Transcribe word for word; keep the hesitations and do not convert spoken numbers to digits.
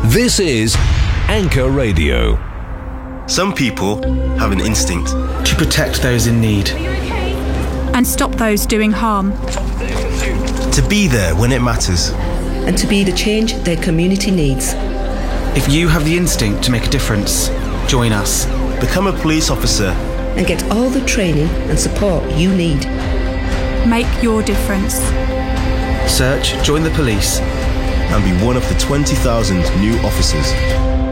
This is Anchor Radio. Some people have an instinct to protect those in need and stop those doing harm. To be there when it matters. And to be the change their community needs. If you have the instinct to make a difference, join us. Become a police officer. And get all the training and support you need. Make your difference. Search Join the Police. And be one of the twenty thousand new officers.